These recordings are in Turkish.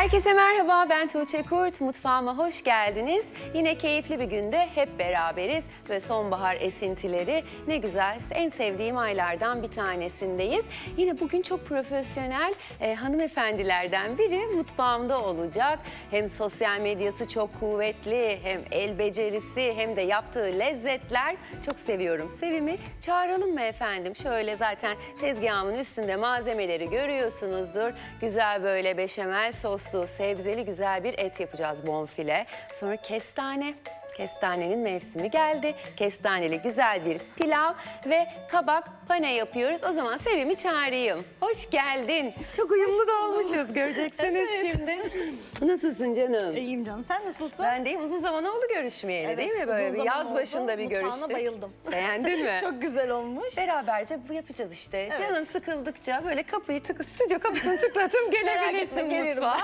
Herkese merhaba, ben Tuğçe Kurt. Mutfağıma hoş geldiniz. Yine keyifli bir günde hep beraberiz ve sonbahar esintileri ne güzel. En sevdiğim aylardan bir tanesindeyiz. Yine bugün çok profesyonel hanımefendilerden biri mutfağımda olacak. Hem sosyal medyası çok kuvvetli, hem el becerisi, hem de yaptığı lezzetler. Çok seviyorum. Sevim'i çağıralım mı efendim? Şöyle zaten tezgahımın üstünde malzemeleri görüyorsunuzdur. Güzel böyle beşamel soslu, sebzeli güzel bir et yapacağız, bonfile. Sonra kestane. Kestanenin mevsimi geldi. Kestaneli güzel bir pilav ve kabak pane yapıyoruz. O zaman Sevim'i çağırayım. Hoş geldin. Çok uyumlu da olmuşuz. Göreceksiniz şimdi. Nasılsın canım? İyiyim canım. Sen nasılsın? Ben deyim, uzun zaman oldu görüşmeyeli, değil mi? Böyle bir yaz başında bir görüştük. Mutfağına bayıldım. Beğendin mi? Çok güzel olmuş. Beraberce bu yapacağız işte. Evet. Canın sıkıldıkça böyle kapıyı stüdyo kapısını tıklatıp gelebilirsin mutfağa.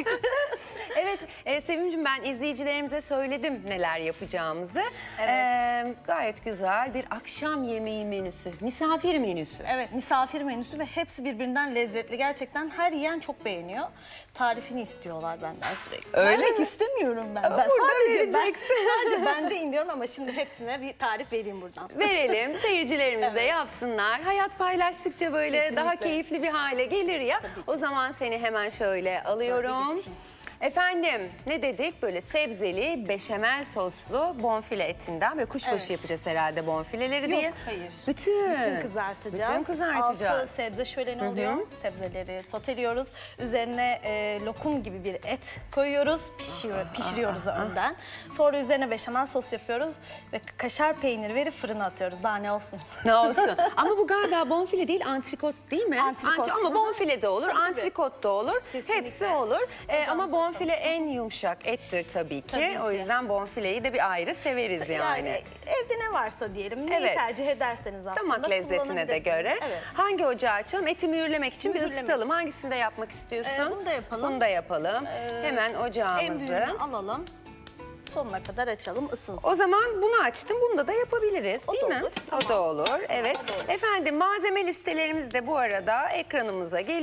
Evet, Sevimciğim, ben izleyicilerimize söyledim neler yapacağımızı. Evet. Gayet güzel bir akşam yemeği menüsü, misafir menüsü. Evet, misafir menüsü ve hepsi birbirinden lezzetli. Gerçekten her yiyen çok beğeniyor. Tarifini istiyorlar benden sürekli. Öyle Vermek mi? istemiyorum ben. Burada vereceksin. Sadece ben de indiyorum ama şimdi hepsine bir tarif vereyim buradan. Verelim, seyircilerimiz de Evet. yapsınlar. Hayat paylaştıkça böyle Kesinlikle. daha keyifli bir hale gelir ya. O zaman seni hemen şöyle alıyorum. Böyle geçeyim. Efendim, ne dedik? Böyle sebzeli, beşamel soslu bonfile etinden. Böyle kuşbaşı Evet. yapacağız herhalde bonfileleri Yok, diye. hayır. Bütün kızartacağız. Bütün kızartacağız. Altı sebze şöleni oluyor. Sebzeleri soteliyoruz. Üzerine lokum gibi bir et koyuyoruz. Pişiriyoruz önden. Sonra üzerine beşamel sos yapıyoruz. Ve kaşar peyniri verip fırına atıyoruz. Daha ne olsun. Ne olsun. Ama bu galiba bonfile değil, antrikot değil mi? Antrikot. Ama bonfile de olur, Tabii, tabii. antrikot da olur. Kesinlikle. Hepsi olur. Ama bonfile en yumuşak ettir tabii ki. Tabii O ki. yüzden bonfileyi de bir ayrı severiz yani. Evde ne varsa diyelim. Neyi Evet. tercih ederseniz aslında Damak lezzetine de kullanabilirsiniz. göre. Evet. Hangi ocağı açalım? Eti mühürlemek için bir Mühürlemek ısıtalım. Hangisinde yapmak istiyorsun? Bunu da yapalım. Bunu da yapalım. Hemen En ocağımızı. büyüğünü alalım. Sonuna kadar açalım, ısınsın. O zaman bunu açtım. Bunu da yapabiliriz, O değil da mi? olur, O da olur. Evet. O da olur. Efendim, malzeme listelerimiz de bu arada ekranımıza geliyor.